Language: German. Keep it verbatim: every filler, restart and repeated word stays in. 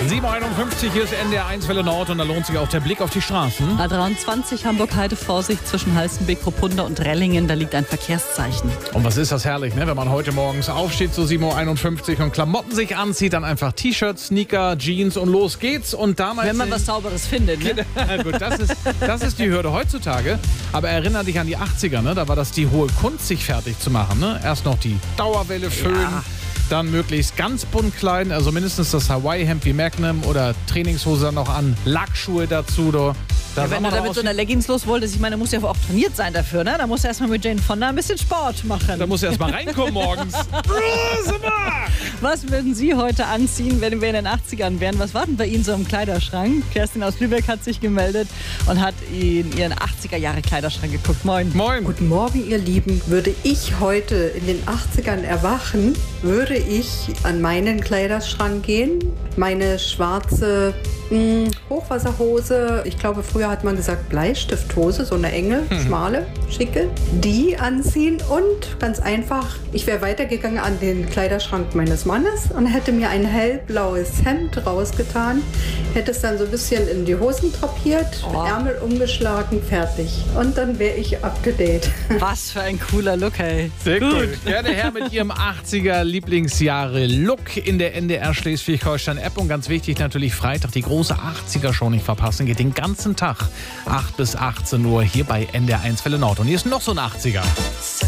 sieben Uhr einundfünfzig, hier ist N D R eins Welle Nord und da lohnt sich auch der Blick auf die Straßen. A dreiundzwanzig Hamburg-Heide, Vorsicht zwischen Halstenbek, Rupunde und Rellingen, da liegt ein Verkehrszeichen. Und was ist das herrlich, ne? Wenn man heute morgens aufsteht, so sieben Uhr einundfünfzig und Klamotten sich anzieht, dann einfach T-Shirts, Sneaker, Jeans und los geht's. Und damals Wenn man was Sauberes findet, ne? Gut, das ist, das ist die Hürde heutzutage. Aber erinnere dich an die achtziger, ne? Da war das die hohe Kunst, sich fertig zu machen, ne? Erst noch die Dauerwelle föhnen. Ja. Dann möglichst ganz bunt kleiden, also mindestens das Hawaii-Hemd wie Magnum oder Trainingshose dann noch an, Lackschuhe dazu. Da, da ja, wenn du da mit so einer Leggings los wolltest, ich meine, da muss ja auch trainiert sein dafür, ne? Da musst du erstmal mit Jane Fonda ein bisschen Sport machen. Da musst du erstmal reinkommen morgens. Was würden Sie heute anziehen, wenn wir in den achtzigern wären? Was war denn bei Ihnen so im Kleiderschrank? Kerstin aus Lübeck hat sich gemeldet und hat in ihren achtziger-Jahre-Kleiderschrank geguckt. Moin. Moin. Guten Morgen, ihr Lieben. Würde ich heute in den achtzigern erwachen, würde ich an meinen Kleiderschrank gehen, meine schwarze mh, Hochwasserhose, ich glaube früher hat man gesagt Bleistifthose, so eine enge, hm. schmale, schicke, die anziehen und ganz einfach, ich wäre weitergegangen an den Kleiderschrank meines Mannes und hätte mir ein hellblaues Hemd rausgetan, hätte es dann so ein bisschen in die Hosen drapiert, oh. Ärmel umgeschlagen, fertig. Und dann wäre ich up to date. Was für ein cooler Look, ey. Sehr gut. Cool. Gerne her mit Ihrem achtziger-Lieblingsjahre-Look in der N D R Schleswig-Holstein-App. Und ganz wichtig natürlich Freitag die große achtziger-Show nicht verpassen. Geht den ganzen Tag acht bis achtzehn Uhr hier bei N D R eins Welle Nord. Und hier ist noch so ein achtziger.